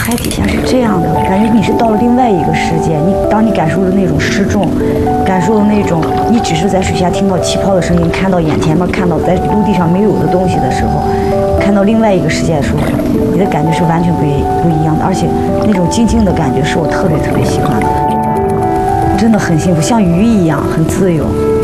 海底下是这样的，感觉你是到了另外一个世界。当你感受的那种失重，感受的那种你只是在水下听到气泡的声音，看到眼前面看到在陆地上没有的东西的时候，看到另外一个世界的时候，你的感觉是完全不一样的。而且那种静静的感觉是我特别特别喜欢的，真的很幸福，像鱼一样很自由。